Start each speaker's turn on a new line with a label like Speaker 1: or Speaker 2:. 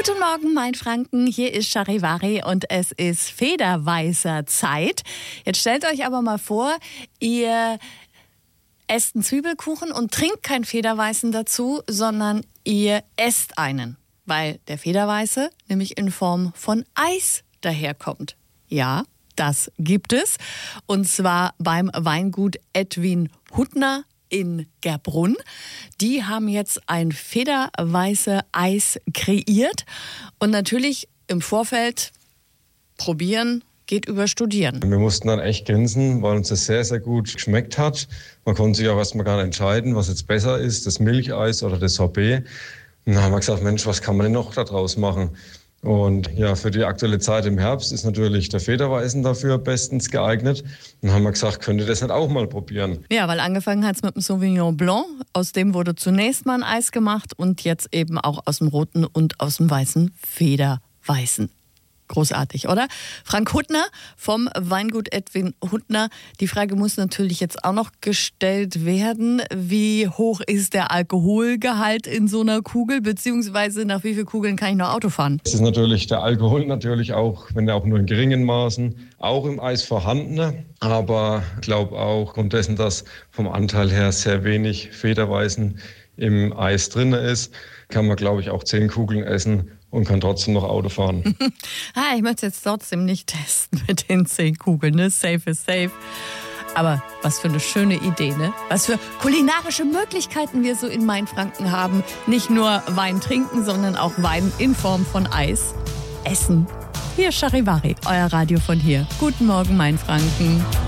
Speaker 1: Guten Morgen, Mainfranken. Hier ist Charivari und es ist Federweißer Zeit. Jetzt stellt euch aber mal vor, ihr esst einen Zwiebelkuchen und trinkt keinen Federweißen dazu, sondern ihr esst einen, weil der Federweiße nämlich in Form von Eis daherkommt. Ja, das gibt es. Und zwar beim Weingut Edwin Huttner in Gerbrunn. Die haben jetzt ein Federweiße Eis kreiert. Und natürlich im Vorfeld probieren geht über Studieren.
Speaker 2: Wir mussten dann echt grinsen, weil uns das sehr, sehr gut geschmeckt hat. Man konnte sich auch erstmal gar nicht entscheiden, was jetzt besser ist, das Milcheis oder das Sorbet. Und dann haben wir gesagt, Mensch, was kann man denn noch daraus machen? Und ja, für die aktuelle Zeit im Herbst ist natürlich der Federweißen dafür bestens geeignet. Und dann haben wir gesagt, könnt ihr das nicht auch mal probieren?
Speaker 1: Ja, weil angefangen hat es mit dem Sauvignon Blanc. Aus dem wurde zunächst mal ein Eis gemacht und jetzt eben auch aus dem roten und aus dem weißen Federweißen. Großartig, oder? Frank Huttner vom Weingut Edwin Huttner. Die Frage muss natürlich jetzt auch noch gestellt werden. Wie hoch ist der Alkoholgehalt in so einer Kugel? Beziehungsweise nach wie vielen Kugeln kann ich noch Auto fahren?
Speaker 2: Es ist natürlich der Alkohol natürlich auch, wenn er auch nur in geringen Maßen, auch im Eis vorhanden. Aber ich glaube auch, aufgrund dessen, dass vom Anteil her sehr wenig Federweißen im Eis drin ist, kann man, glaube ich, auch 10 Kugeln essen und kann trotzdem noch Auto fahren.
Speaker 1: Ich möchte es jetzt trotzdem nicht testen mit den 10 Kugeln, ne? Safe is safe. Aber was für eine schöne Idee, ne? Was für kulinarische Möglichkeiten wir so in Mainfranken haben. Nicht nur Wein trinken, sondern auch Wein in Form von Eis essen. Hier Charivari, euer Radio von hier. Guten Morgen, Mainfranken.